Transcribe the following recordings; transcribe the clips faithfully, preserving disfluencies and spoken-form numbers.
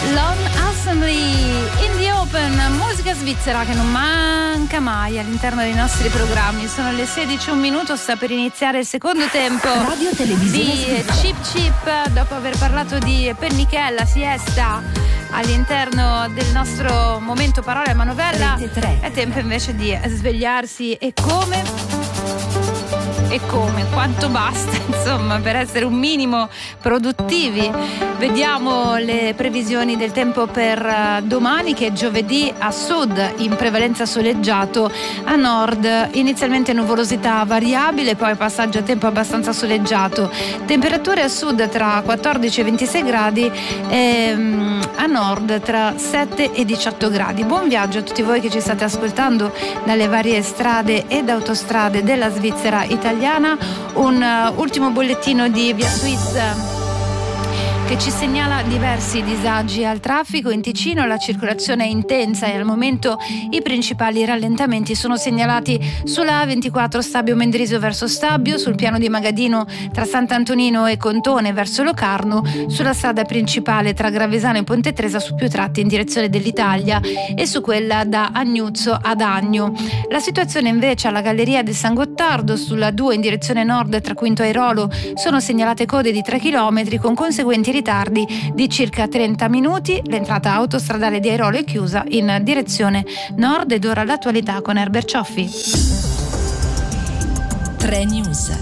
Lone Assembly in the Open, musica svizzera che non manca mai all'interno dei nostri programmi. Sono le sedici e un minuto, sta per iniziare il secondo tempo Radio Televisione di Svizzera. Chip Chip, dopo aver parlato di pennichella, siesta all'interno del nostro momento parole e manovella. È tempo invece di svegliarsi e come? E come? Quanto basta, insomma, per essere un minimo produttivi. Vediamo le previsioni del tempo per domani, che è giovedì. A sud in prevalenza soleggiato, a nord inizialmente nuvolosità variabile, poi passaggio a tempo abbastanza soleggiato. Temperature a sud tra quattordici e ventisei gradi e a nord tra sette e diciotto gradi. Buon viaggio a tutti voi che ci state ascoltando dalle varie strade ed autostrade della Svizzera italiana. Un uh, ultimo bollettino di Via Swiss che ci segnala diversi disagi al traffico. In Ticino la circolazione è intensa e al momento i principali rallentamenti sono segnalati sulla A ventiquattro Stabio Mendrisio verso Stabio, sul piano di Magadino tra Sant'Antonino e Contone verso Locarno, sulla strada principale tra Gravesano e Ponte Tresa su più tratti in direzione dell'Italia e su quella da Agnuzzo ad Agno. La situazione invece alla Galleria del San Gottardo sulla due in direzione nord tra Quinto e Rolo sono segnalate code di tre chilometri con conseguenti ritardi di circa trenta minuti. L'entrata autostradale di Airolo è chiusa in direzione nord. Ed ora l'attualità con Herbert Cioffi. tre News.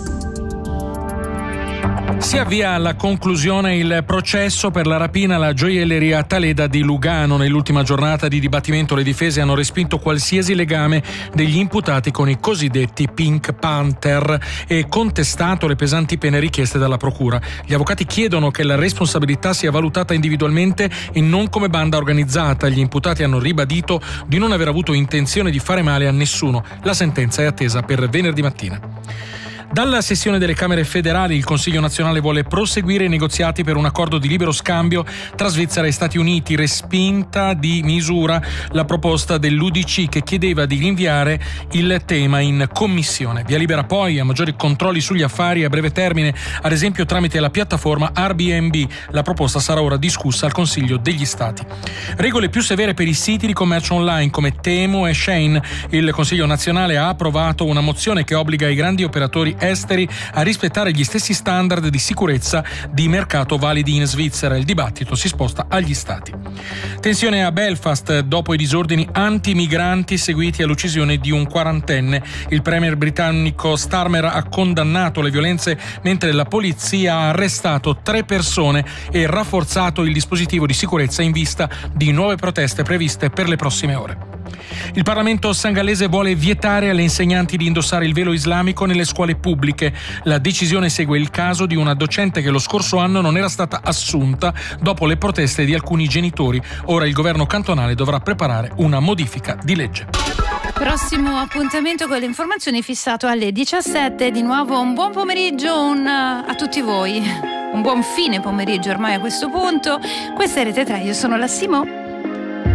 Si avvia alla conclusione il processo per la rapina alla gioielleria Taleda di Lugano. Nell'ultima giornata di dibattimento le difese hanno respinto qualsiasi legame degli imputati con i cosiddetti Pink Panther e contestato le pesanti pene richieste dalla procura. Gli avvocati chiedono che la responsabilità sia valutata individualmente e non come banda organizzata. Gli imputati hanno ribadito di non aver avuto intenzione di fare male a nessuno. La sentenza è attesa per venerdì mattina. Dalla sessione delle Camere federali il Consiglio nazionale vuole proseguire i negoziati per un accordo di libero scambio tra Svizzera e Stati Uniti, respinta di misura la proposta dell'U D C che chiedeva di rinviare il tema in commissione. Via libera poi a maggiori controlli sugli affari a breve termine, ad esempio tramite la piattaforma Airbnb. La proposta sarà ora discussa al Consiglio degli Stati. Regole più severe per i siti di commercio online come Temu e Shein. Il Consiglio nazionale ha approvato una mozione che obbliga i grandi operatori esteri a rispettare gli stessi standard di sicurezza di mercato validi in Svizzera. Il dibattito si sposta agli Stati. Tensione a Belfast dopo i disordini anti-migranti seguiti all'uccisione di un quarantenne. Il premier britannico Starmer ha condannato le violenze mentre la polizia ha arrestato tre persone e rafforzato il dispositivo di sicurezza in vista di nuove proteste previste per le prossime ore. Il Parlamento sangallese vuole vietare alle insegnanti di indossare il velo islamico nelle scuole pubbliche. La decisione segue il caso di una docente che lo scorso anno non era stata assunta dopo le proteste di alcuni genitori. Ora il governo cantonale dovrà preparare una modifica di legge. Prossimo appuntamento con le informazioni fissato alle diciassette. Di nuovo un buon pomeriggio un, a tutti voi. Un buon fine pomeriggio ormai a questo punto. Questa è Rete tre, io sono la Simo.